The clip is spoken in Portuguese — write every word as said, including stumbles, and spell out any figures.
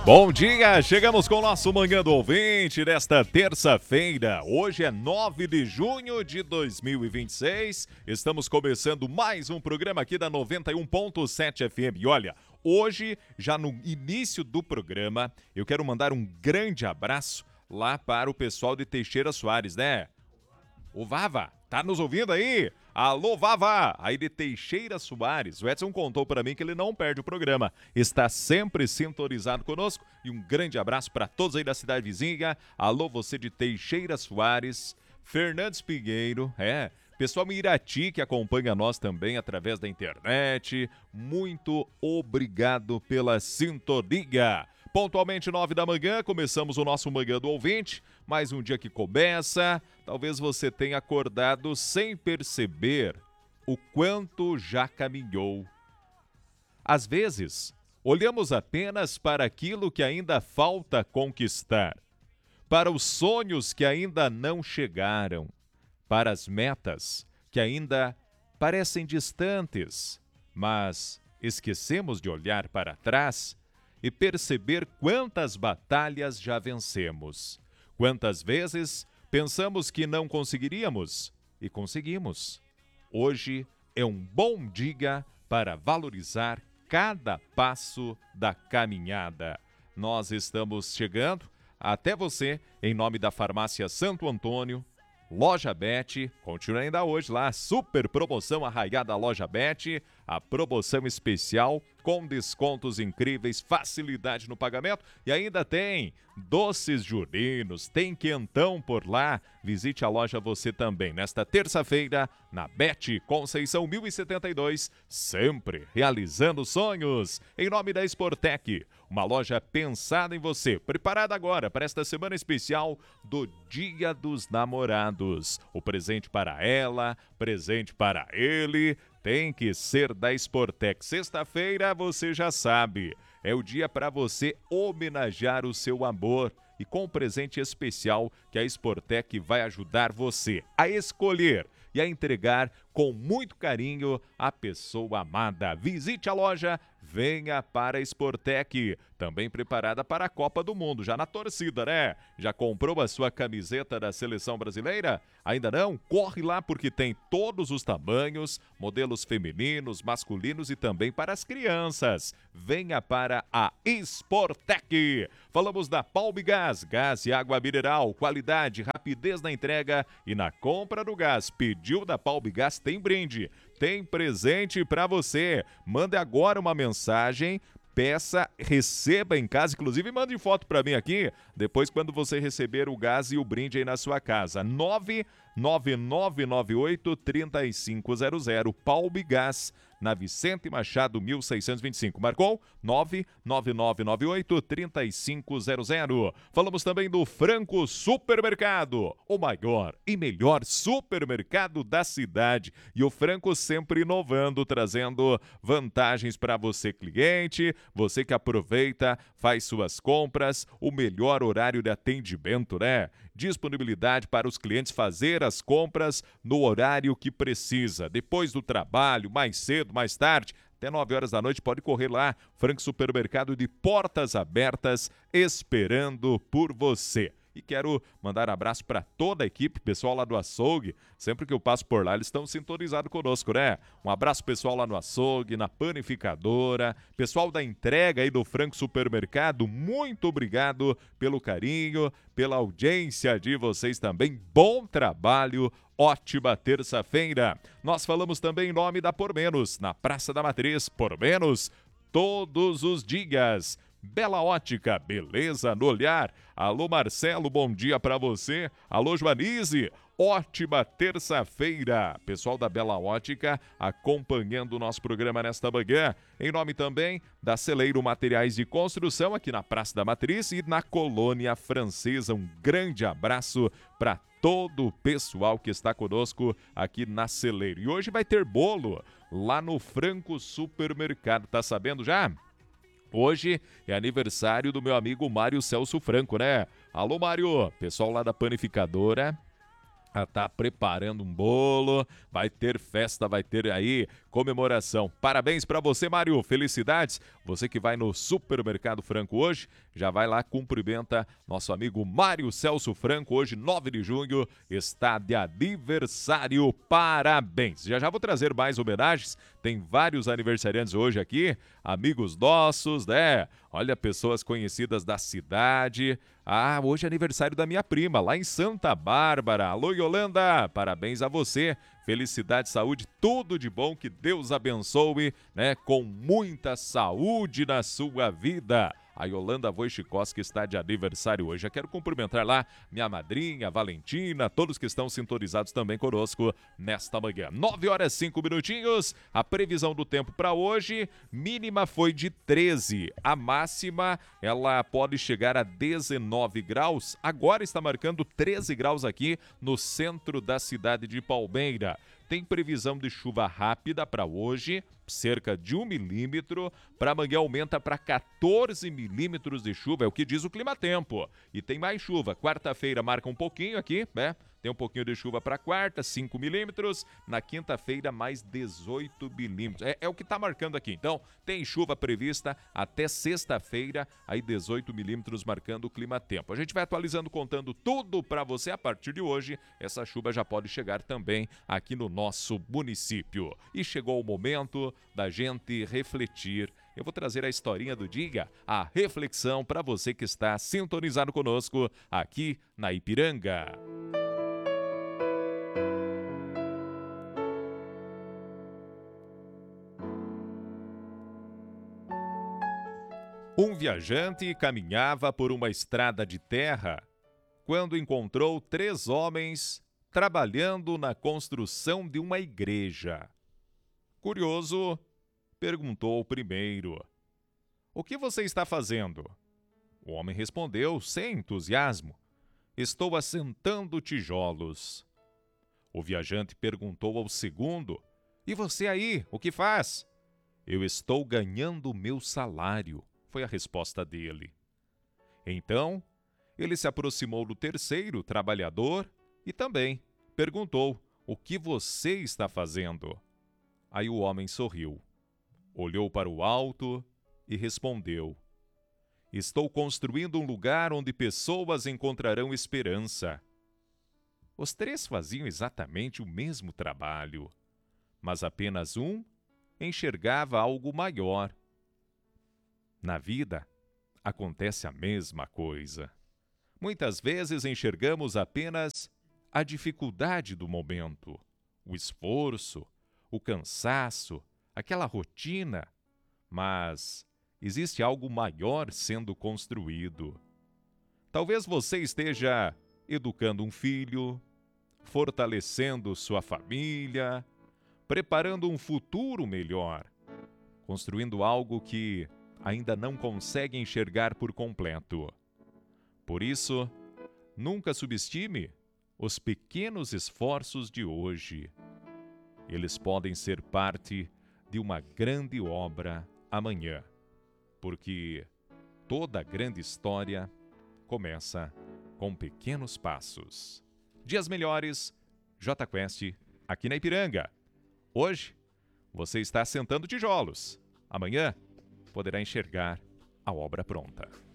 Bom dia, chegamos com o nosso Manhã do Ouvinte desta terça-feira. Hoje é nove de junho de dois mil e vinte e seis. Estamos começando mais um programa aqui da noventa e um ponto sete F M. E olha, hoje, já no início do programa, eu quero mandar um grande abraço lá para o pessoal de Teixeira Soares, né? O Vava, tá nos ouvindo aí? Alô, Vava, aí de Teixeira Soares. O Edson contou para mim que ele não perde o programa. Está sempre sintonizado conosco. E um grande abraço para todos aí da cidade vizinha. Alô, você de Teixeira Soares, Fernandes Pinheiro, é... pessoal Mirati que acompanha nós também através da internet. Muito obrigado pela sintonia. Pontualmente nove da manhã, começamos o nosso Manhã do Ouvinte. Mais um dia que começa. Talvez você tenha acordado sem perceber o quanto já caminhou. Às vezes, olhamos apenas para aquilo que ainda falta conquistar, para os sonhos que ainda não chegaram, para as metas que ainda parecem distantes, mas esquecemos de olhar para trás e perceber quantas batalhas já vencemos. Quantas vezes pensamos que não conseguiríamos e conseguimos. Hoje é um bom dia para valorizar cada passo da caminhada. Nós estamos chegando até você em nome da Farmácia Santo Antônio, Loja Bet, continua ainda hoje lá, super promoção arraiada Loja Bet, a promoção especial com descontos incríveis, facilidade no pagamento e ainda tem doces juninos, tem quentão por lá. Visite a loja você também nesta terça-feira na Bet Conceição mil e setenta e dois, sempre realizando sonhos. Em nome da Sportec, uma loja pensada em você, preparada agora para esta semana especial do Dia dos Namorados. O presente para ela, presente para ele, tem que ser da Sportec. Sexta-feira, você já sabe, é o dia para você homenagear o seu amor e com um presente especial que a Sportec vai ajudar você a escolher e a entregar com muito carinho a pessoa amada. Visite a loja, venha para a Sportec, também preparada para a Copa do Mundo, já na torcida, né? Já comprou a sua camiseta da Seleção Brasileira? Ainda não? Corre lá porque tem todos os tamanhos, modelos femininos, masculinos e também para as crianças. Venha para a Sportec. Falamos da Palmigás, gás e água mineral, qualidade, rapidez na entrega e na compra do gás. Pediu da Palmigás, tem brinde, tem presente para você. Mande agora uma mensagem, peça, receba em casa, inclusive mande foto para mim aqui, depois quando você receber o gás e o brinde aí na sua casa. nove nove nove nove oito, três cinco zero zero, Palmigás, na Vicente Machado mil seiscentos e vinte e cinco. Marcou? nove nove nove nove oito, três cinco zero zero. Falamos também do Franco Supermercado, o maior e melhor supermercado da cidade. E o Franco sempre inovando, trazendo vantagens para você, cliente, você que aproveita, faz suas compras, o melhor horário de atendimento, né? Disponibilidade para os clientes fazer as compras no horário que precisa, depois do trabalho, mais cedo, mais tarde, até nove horas da noite, pode correr lá. Franco Supermercado de portas abertas, esperando por você. E quero mandar um abraço para toda a equipe, pessoal lá do açougue. Sempre que eu passo por lá, eles estão sintonizados conosco, né? Um abraço pessoal lá no açougue, na panificadora, pessoal da entrega aí do Franco Supermercado. Muito obrigado pelo carinho, pela audiência de vocês também. Bom trabalho, ótima terça-feira. Nós falamos também em nome da Por Menos, na Praça da Matriz. Por Menos, todos os dias. Bela Ótica, beleza no olhar. Alô Marcelo, bom dia pra você. Alô Joanize, ótima terça-feira. Pessoal da Bela Ótica acompanhando o nosso programa nesta manhã. Em nome também da Celeiro Materiais de Construção, aqui na Praça da Matriz e na Colônia Francesa. Um grande abraço para todo o pessoal que está conosco aqui na Celeiro. E hoje vai ter bolo lá no Franco Supermercado, tá sabendo já? Hoje é aniversário do meu amigo Mário Celso Franco, né? Alô, Mário! Pessoal lá da panificadora tá preparando um bolo, vai ter festa, vai ter aí comemoração. Parabéns para você, Mário. Felicidades. Você que vai no Supermercado Franco hoje, já vai lá, cumprimenta nosso amigo Mário Celso Franco. Hoje, nove de junho, está de aniversário. Parabéns. Já já vou trazer mais homenagens. Tem vários aniversariantes hoje aqui, amigos nossos, né? Olha, pessoas conhecidas da cidade. Ah, hoje é aniversário da minha prima, lá em Santa Bárbara. Alô, Yolanda, parabéns a você. Felicidade, saúde, tudo de bom, que Deus abençoe, né? Com muita saúde na sua vida. A Yolanda Wojcikowski está de aniversário hoje. Eu quero cumprimentar lá minha madrinha, a Valentina, todos que estão sintonizados também conosco nesta manhã. nove horas e cinco minutinhos. A previsão do tempo para hoje, mínima foi de treze. A máxima, ela pode chegar a dezenove graus. Agora está marcando treze graus aqui no centro da cidade de Palmeira. Tem previsão de chuva rápida para hoje, cerca de um milímetro. Para amanhã aumenta para quatorze milímetros de chuva, é o que diz o clima-tempo. E tem mais chuva. Quarta-feira marca um pouquinho aqui, né? Tem um pouquinho de chuva para quarta, cinco milímetros. Na quinta-feira, mais dezoito milímetros. É, é o que está marcando aqui. Então, tem chuva prevista até sexta-feira, aí dezoito milímetros marcando o clima-tempo. A gente vai atualizando, contando tudo para você a partir de hoje. Essa chuva já pode chegar também aqui no nosso município. E chegou o momento da gente refletir. Eu vou trazer a historinha do dia, a reflexão para você que está sintonizado conosco aqui na Ipiranga. Um viajante caminhava por uma estrada de terra quando encontrou três homens trabalhando na construção de uma igreja. Curioso, perguntou o primeiro: "O que você está fazendo?" O homem respondeu sem entusiasmo: "Estou assentando tijolos." O viajante perguntou ao segundo: "E você aí, o que faz?" "Eu estou ganhando meu salário," foi a resposta dele. Então, ele se aproximou do terceiro trabalhador e também perguntou: "O que você está fazendo?" Aí o homem sorriu, olhou para o alto e respondeu: "Estou construindo um lugar onde pessoas encontrarão esperança." Os três faziam exatamente o mesmo trabalho, mas apenas um enxergava algo maior. Na vida, acontece a mesma coisa. Muitas vezes enxergamos apenas a dificuldade do momento, o esforço, o cansaço, aquela rotina, mas existe algo maior sendo construído. Talvez você esteja educando um filho, fortalecendo sua família, preparando um futuro melhor, construindo algo que ainda não consegue enxergar por completo. Por isso, nunca subestime os pequenos esforços de hoje. Eles podem ser parte de uma grande obra amanhã, porque toda grande história começa com pequenos passos. Dias melhores, J Quest, aqui na Ipiranga. Hoje, você está assentando tijolos. Amanhã, poderá enxergar a obra pronta.